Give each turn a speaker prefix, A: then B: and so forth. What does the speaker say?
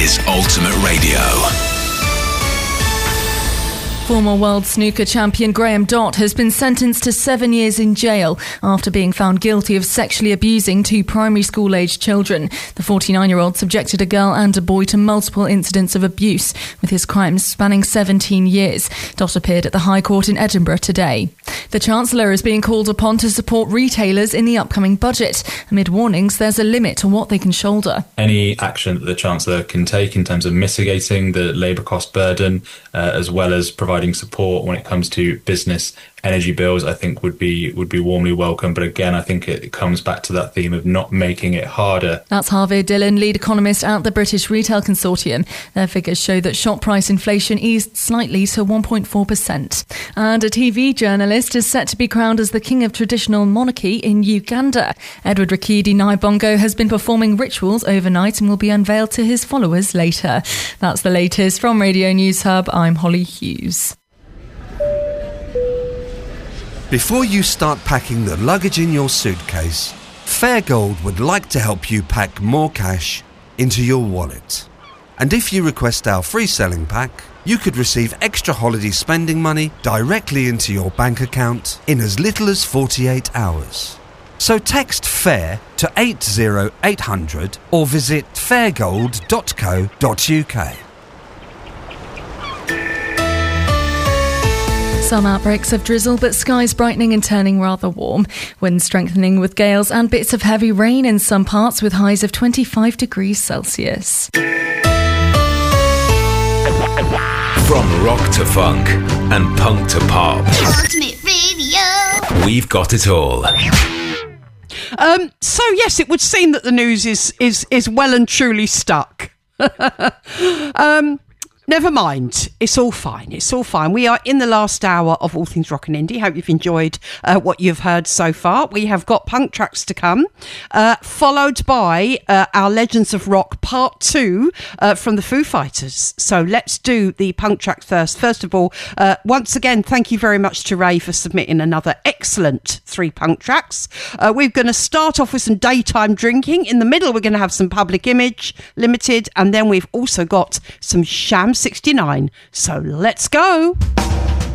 A: is Ultimate Radio.
B: Former world snooker champion Graham Dott has been sentenced to 7 years in jail after being found guilty of sexually abusing two primary school-aged children. The 49-year-old subjected a girl and a boy to multiple incidents of abuse, with his crimes spanning 17 years. Dott appeared at the High Court in Edinburgh today. The Chancellor is being called upon to support retailers in the upcoming budget, amid warnings there's a limit to what they can shoulder.
C: Any action that the Chancellor can take in terms of mitigating the labour cost burden, as well as providing support when it comes to business energy bills, I think would be warmly welcome. But again, I think it comes back to that theme of not making it harder.
B: That's Harvey Dillon, lead economist at the British Retail Consortium. Their figures show that shop price inflation eased slightly to 1.4%. And a TV journalist is set to be crowned as the king of traditional monarchy in Uganda. Edward Rakidi Naibongo has been performing rituals overnight and will be unveiled to his followers later. That's the latest from Radio News Hub. I'm Holly Hughes.
D: Before you start packing the luggage in your suitcase, Fairgold would like to help you pack more cash into your wallet. And if you request our free selling pack, you could receive extra holiday spending money directly into your bank account in as little as 48 hours. So text FAIR to 80800 or visit fairgold.co.uk.
B: Some outbreaks of drizzle, but skies brightening and turning rather warm. Wind strengthening with gales and bits of heavy rain in some parts with highs of 25 degrees Celsius.
A: From rock to funk and punk to pop.
E: Ultimate Radio.
A: We've got it all.
F: So yes, it would seem that the news is well and truly stuck. Never mind. It's all fine. It's all fine. We are in the last hour of All Things Rock and Indie. Hope you've enjoyed what you've heard so far. We have got punk tracks to come, followed by our Legends of Rock Part 2 from the Foo Fighters. So let's do the punk tracks first. First of all, once again, thank you very much to Ray for submitting another excellent 3 punk tracks. We're going to start off with some Daytime Drinking. In the middle, we're going to have some Public Image Limited. And then we've also got some Sham 69. So let's go.